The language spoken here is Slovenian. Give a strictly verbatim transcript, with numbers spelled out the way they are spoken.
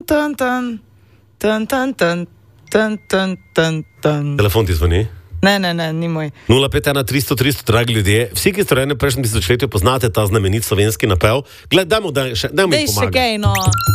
tan, tan, tan, tan, tan, tan, tan, tan, tan. Telefon ti zvoni? Ne, ne, ne, ni moj. nula pet ena tristo tristo, dragi ljudje, vsi, ki ste rojeni v prejšnjem tisočletju, poznate ta znamenit slovenski napev. Gled, dajmo, daj, še, dajmo Dej jim še pomagati. kaj, no.